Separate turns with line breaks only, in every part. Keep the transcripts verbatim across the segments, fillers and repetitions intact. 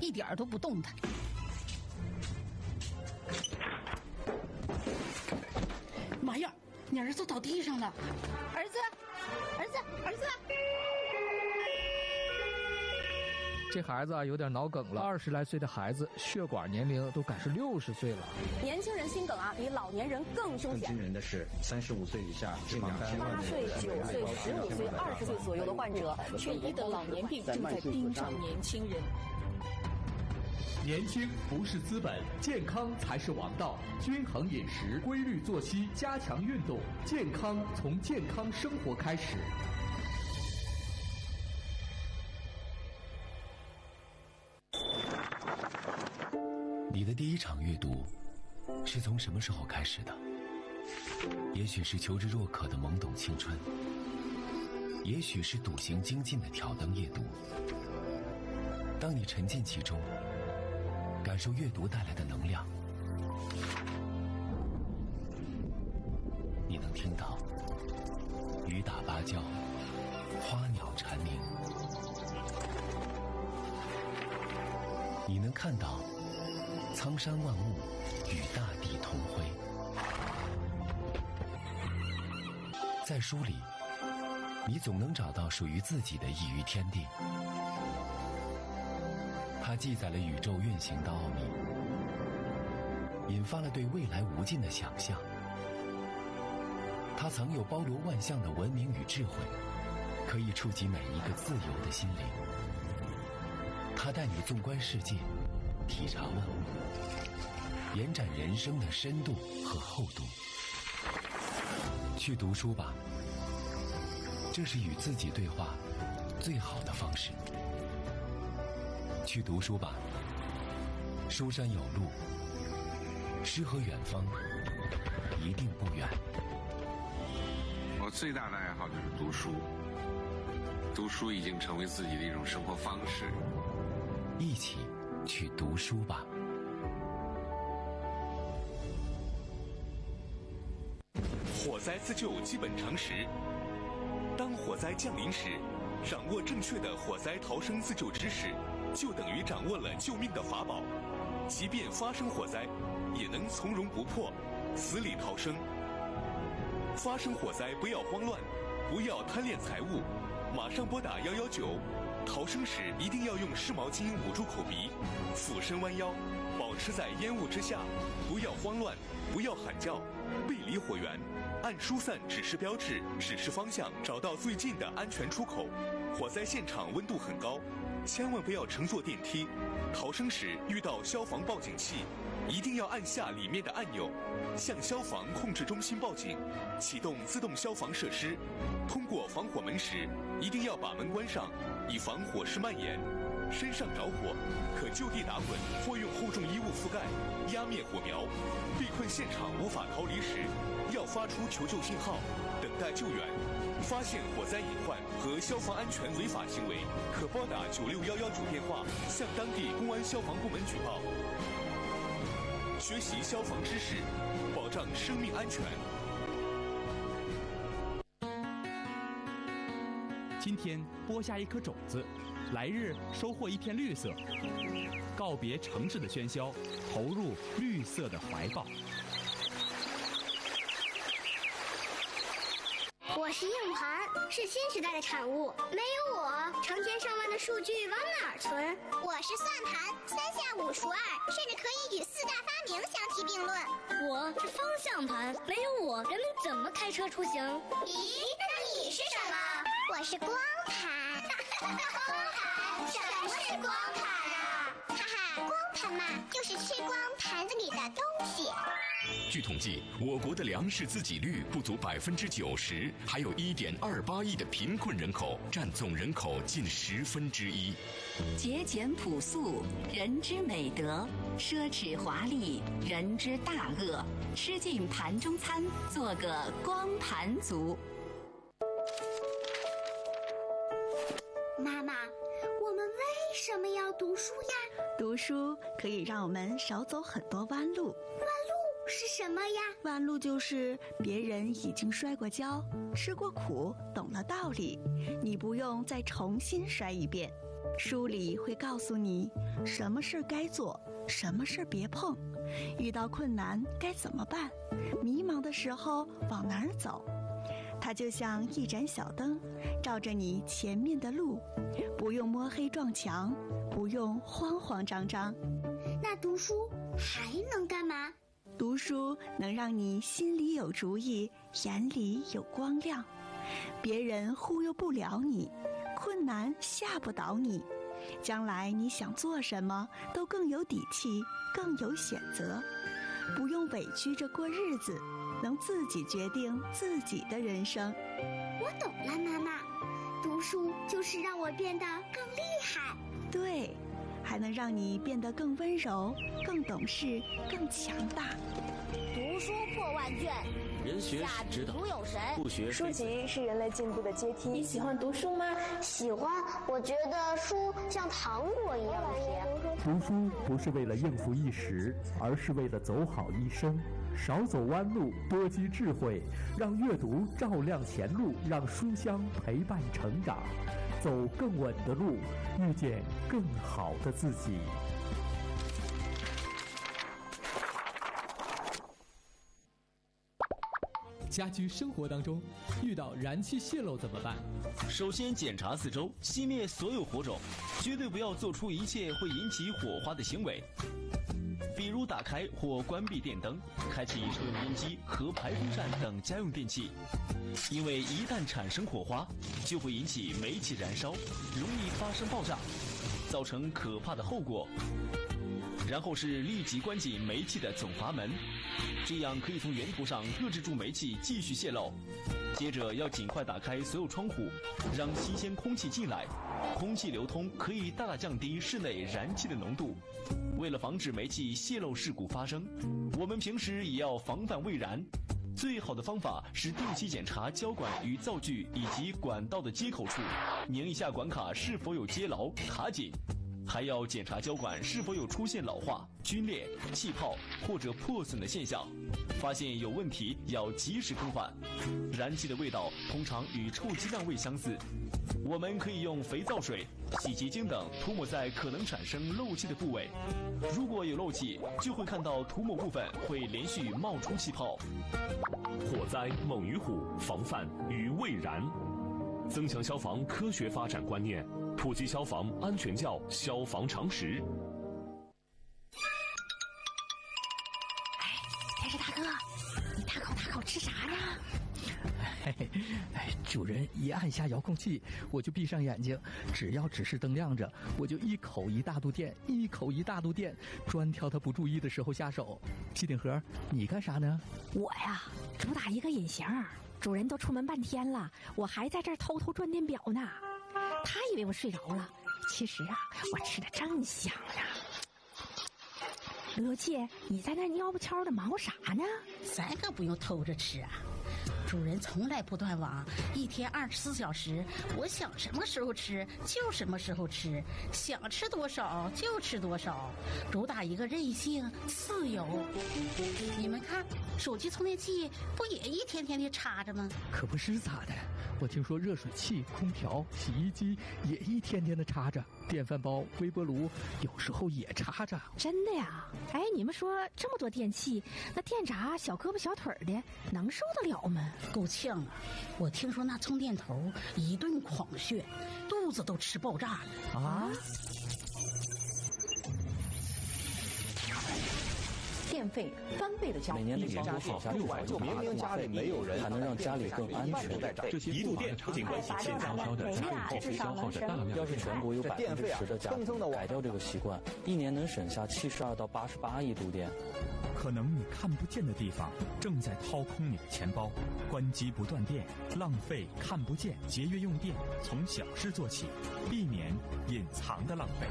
一点都不动弹。妈呀，你儿子倒地上了！儿子，儿子，儿子！
这孩子啊有点脑梗了，二十来岁的孩子血管年龄都赶是六十岁了。
年轻人心梗啊，比老年人更凶险。
更惊人的是，三十五岁以下近两千万
八岁、九岁、十五岁、二十岁左右的患者，缺一的老年病正在盯上年轻人。
年轻不是资本，健康才是王道。均衡饮食、规律作息、加强运动，健康从健康生活开始。
你的第一场阅读是从什么时候开始的？也许是求知若渴的懵懂青春，也许是笃行精进的挑灯夜读。当你沉浸其中，感受阅读带来的能量，你能听到雨打芭蕉，花鸟蝉鸣，你能看到苍山万物与大地同辉。在书里，你总能找到属于自己的一隅天地。它记载了宇宙运行的奥秘，引发了对未来无尽的想象。它藏有包罗万象的文明与智慧，可以触及每一个自由的心灵。它带你纵观世界，体察万物，延展人生的深度和厚度。去读书吧，这是与自己对话最好的方式。去读书吧，书山有路，诗和远方一定不远。
我最大的爱好就是读书，读书已经成为自己的一种生活方式。
一起去读书吧。
火灾自救基本常识：当火灾降临时，掌握正确的火灾逃生自救知识，就等于掌握了救命的法宝。即便发生火灾，也能从容不迫，死里逃生。发生火灾不要慌乱，不要贪恋财物，马上拨打一一九。逃生时一定要用湿毛巾捂住口鼻，俯身弯腰，保持在烟雾之下，不要慌乱，不要喊叫，背离火源，按疏散指示标志指示方向，找到最近的安全出口。火灾现场温度很高，千万不要乘坐电梯。逃生时遇到消防报警器，一定要按下里面的按钮，向消防控制中心报警，启动自动消防设施。通过防火门时，一定要把门关上，以防火势蔓延。身上着火，可就地打滚或用厚重衣物覆盖，压灭火苗。被困现场无法逃离时，要发出求救信号，等待救援。发现火灾隐患和消防安全违法行为，可拨打九六一一九电话向当地公安消防部门举报。学习消防知识，保障生命安全。
今天播下一颗种子，来日收获一片绿色。告别城市的喧嚣，投入绿色的怀抱。
我是硬盘，是新时代的产物。没有我，成千上万的数据往哪儿存？
我是算盘，三下五除二，甚至可以与四大发明相提并论。
我是方向盘，没有我，人们怎么开车出行？
咦，那你是什么？我是光盘。光盘？什么是光盘啊？哈哈，光盘嘛，就是吃光盘子里的东西。
据统计，我国的粮食自给率不足百分之九十，还有一点二八亿的贫困人口，占总人口近十分之一。
节俭朴素，人之美德；奢侈华丽，人之大恶。吃尽盘中餐，做个光盘族。
妈妈，我们为什么要读书呀？
读书可以让我们少走很多弯路。弯
路是什么呀？
弯路就是别人已经摔过跤，吃过苦，懂了道理，你不用再重新摔一遍。 书里会告诉你什么事该做，什么事别碰，遇到困难该怎么办，迷茫的时候往哪儿走。它就像一盏小灯，照着你前面的路，不用摸黑撞墙，不用慌慌张张。
那读书还能干嘛？
读书能让你心里有主意，眼里有光亮，别人忽悠不了你，困难吓不倒你，将来你想做什么都更有底气，更有选择，不用委屈着过日子，能自己决定自己的人生。
我懂了，妈妈，读书就是让我变得更厉害。
对，还能让你变得更温柔，更懂事，更强大。
读书破万卷，
人学是指导，不学
书籍是人类进步的阶梯。你喜欢读书吗？
喜欢，我觉得书像糖果一样甜。
读书不是为了应付一时，而是为了走好一生。少走弯路，多积智慧，让阅读照亮前路，让书香陪伴成长，走更稳的路，遇见更好的自己。 家居生活当中，遇到燃气泄漏怎么办？
首先检查四周，熄灭所有火种，绝对不要做出一切会引起火花的行为，比如打开或关闭电灯，开启抽油烟机和排风扇等家用电器，因为一旦产生火花，就会引起煤气燃烧，容易发生爆炸，造成可怕的后果。然后是立即关紧煤气的总阀门，这样可以从源头上遏制住煤气继续泄漏。接着要尽快打开所有窗户，让新鲜空气进来，空气流通可以大大降低室内燃气的浓度。为了防止煤气泄漏事故发生，我们平时也要防范未燃。最好的方法是定期检查胶管与灶具以及管道的接口处，拧一下管卡是否有接牢卡紧，还要检查胶管是否有出现老化、皲裂、气泡或者破损的现象，发现有问题要及时更换。燃气的味道通常与臭鸡蛋味相似，我们可以用肥皂水、洗洁精等涂抹在可能产生漏气的部位，如果有漏气，就会看到涂抹部分会连续冒出气泡。
火灾猛于虎，防范于未然。增强消防科学发展观念，普及消防安全教消防常识。
哎，电视大哥，你大口大口吃啥呢？
嘿嘿，哎，主人一按下遥控器，我就闭上眼睛，只要指示灯亮着，我就一口一大肚电，一口一大肚电，专挑他不注意的时候下手。机顶盒，你干啥呢？
我呀，主打一个隐形。主人都出门半天了，我还在这儿偷偷转电表呢。他以为我睡着了，其实啊，我吃的正香呢。罗姐，你在那蔫不悄的忙活啥呢？
咱可不用偷着吃啊，主人从来不断网，一天二十四小时，我想什么时候吃就什么时候吃，想吃多少就吃多少，主打一个任性自由。你们看，手机充电器不也一天天的插着吗？
可不是咋的，我听说热水器、空调、洗衣机也一天天的插着，电饭煲、微波炉有时候也插着。
真的呀？哎，你们说这么多电器，那电闸小胳膊小腿的能受得了吗？
够呛啊！我听说那充电头一顿狂炫，肚子都吃爆炸了
啊！
电费翻倍的交易，
每年的年度好六百就明明家里没有人，还能让家里更安全。
这些一度电不仅关系欠消消的家用后消耗着大量。
要是全国有百分之十的家庭改掉这个习惯，一年能省下七十二到八十八亿度电。
可能你看不见的地方正在掏空你的钱包，关机不断电，浪费看不见，节约用电，从小事做起，避免隐藏的浪费。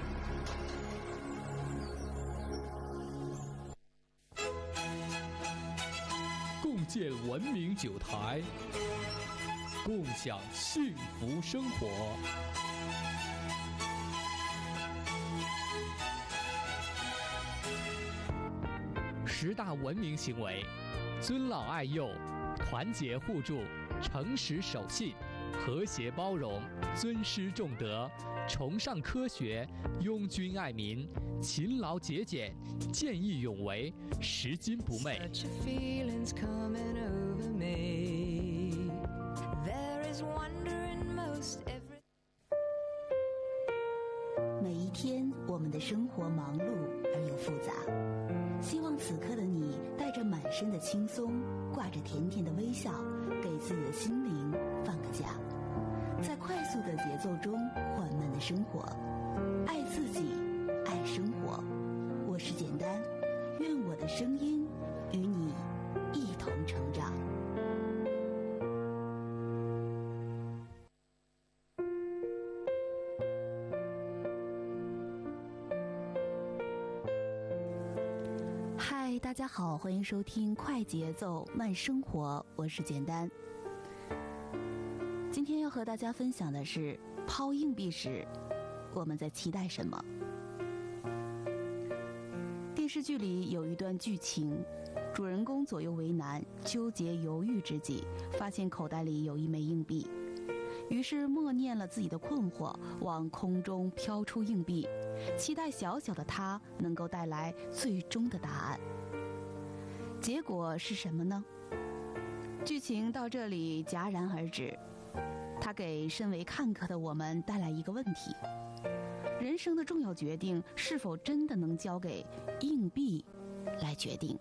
共建文明酒台，共享幸福生活。十大文明行为：尊老爱幼、团结互助、诚实守信、
和谐包容，尊师重德，崇尚科学，拥军爱民，勤劳节俭，见义勇为，拾金不昧。
每一天，我们的生活忙碌而又复杂。希望此刻的你带着满身的轻松，挂着甜甜的微笑，给自己的心灵放个假，在快速的节奏中缓慢的生活，爱自己，爱生活。我是简单，愿我的声音与你一同成长。嗨，大家好，欢迎收听快节奏慢生活，我是简单。今天要和大家分享的是抛硬币时我们在期待什么。电视剧里有一段剧情，主人公左右为难，纠结犹豫之际，发现口袋里有一枚硬币，于是默念了自己的困惑，往空中飘出硬币，期待小小的他能够带来最终的答案。结果是什么呢？剧情到这里戛然而止，它给身为看客的我们带来一个问题：人生的重要决定是否真的能交给硬币来决定？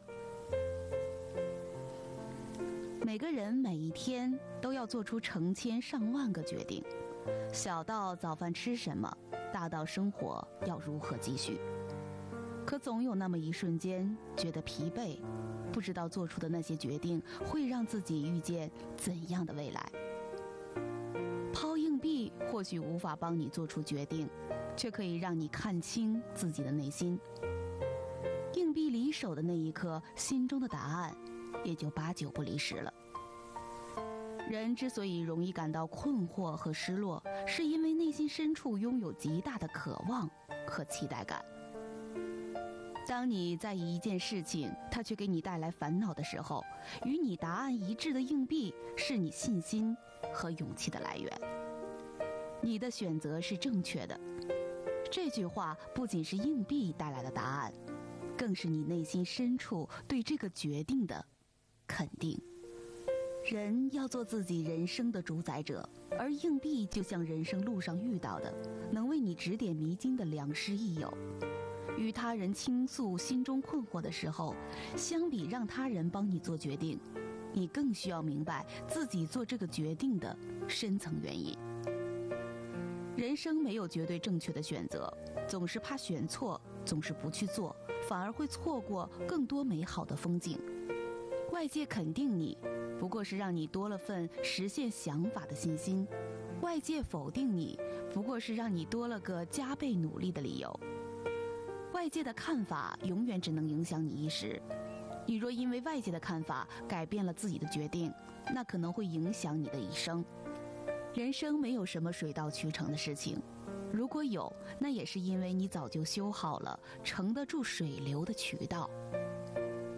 每个人每一天都要做出成千上万个决定，小到早饭吃什么，大到生活要如何继续。可总有那么一瞬间觉得疲惫，不知道做出的那些决定会让自己遇见怎样的未来。抛硬币或许无法帮你做出决定，却可以让你看清自己的内心。硬币离手的那一刻，心中的答案也就八九不离十了。人之所以容易感到困惑和失落，是因为内心深处拥有极大的渴望和期待感。当你在意一件事情，它却给你带来烦恼的时候，与你答案一致的硬币是你信心和勇气的来源。你的选择是正确的。这句话不仅是硬币带来的答案，更是你内心深处对这个决定的肯定。人要做自己人生的主宰者，而硬币就像人生路上遇到的能为你指点迷津的良师益友。与他人倾诉心中困惑的时候，相比让他人帮你做决定，你更需要明白自己做这个决定的深层原因。人生没有绝对正确的选择，总是怕选错，总是不去做，反而会错过更多美好的风景。外界肯定你，不过是让你多了份实现想法的信心；外界否定你，不过是让你多了个加倍努力的理由。外界的看法永远只能影响你一时，你若因为外界的看法改变了自己的决定，那可能会影响你的一生。人生没有什么水到渠成的事情，如果有，那也是因为你早就修好了承得住水流的渠道。